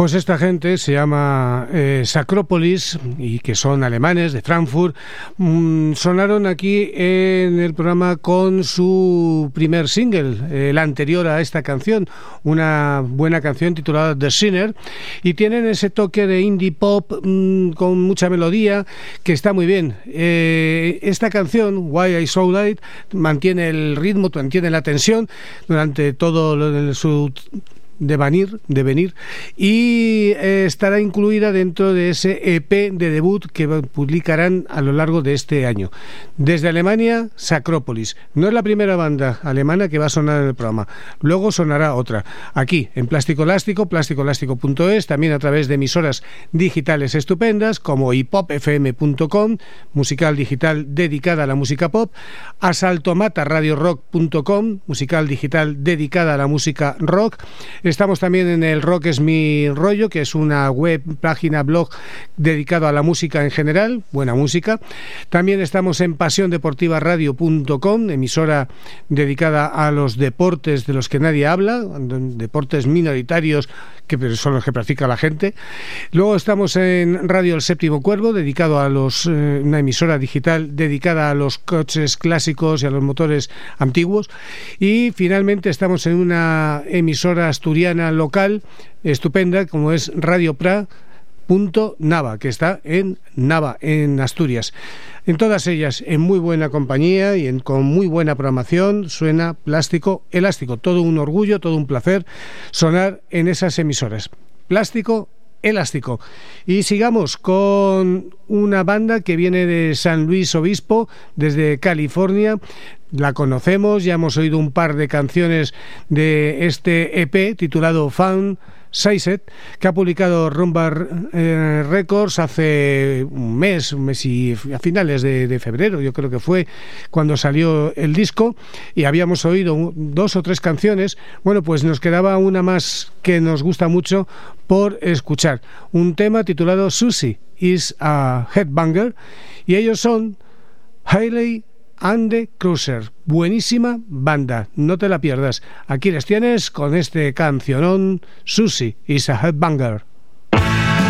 Pues esta gente se llama Sacrópolis y que son alemanes de Frankfurt. Sonaron aquí en el programa con su primer single, el anterior a esta canción, una buena canción titulada The Sinner, y tienen ese toque de indie pop con mucha melodía que está muy bien. Esta canción, Why I So Light, mantiene el ritmo, mantiene la tensión durante todo su devenir y estará incluida dentro de ese EP de debut que publicarán a lo largo de este año. Desde Alemania, Sacrópolis. No es la primera banda alemana que va a sonar en el programa. Luego sonará otra. Aquí, en Plástico Elástico, plásticoelástico.es, también a través de emisoras digitales estupendas como hipopfm.com, musical digital dedicada a la música pop, asaltomataradiorock.com, musical digital dedicada a la música rock. Estamos también en el Rock es mi rollo, que es una web, página, blog dedicado a la música en general, buena música. También estamos en pasiondeportivaradio.com, emisora dedicada a los deportes de los que nadie habla, deportes minoritarios que son los que practica la gente. Luego estamos en Radio El Séptimo Cuervo, dedicado a una emisora digital dedicada a los coches clásicos y a los motores antiguos. Y finalmente estamos en una emisora asturiana local estupenda como es Radio Pra.Nava, que está en Nava, en Asturias. En todas ellas, en muy buena compañía y con muy buena programación, suena Plástico Elástico. Todo un orgullo, todo un placer sonar en esas emisoras. Plástico Elástico. Y sigamos con una banda que viene de San Luis Obispo, desde California. La conocemos, ya hemos oído un par de canciones de este EP titulado Found Sized, que ha publicado Rumbar Records hace un mes y a finales de febrero, yo creo que fue cuando salió el disco, y habíamos oído 2 o 3 canciones. Bueno, pues nos quedaba una más que nos gusta mucho por escuchar, un tema titulado Susie is a Headbanger, y ellos son Hayley and the Cruiser. Buenísima banda, no te la pierdas. Aquí les tienes con este cancionón, Susie is a Headbanger.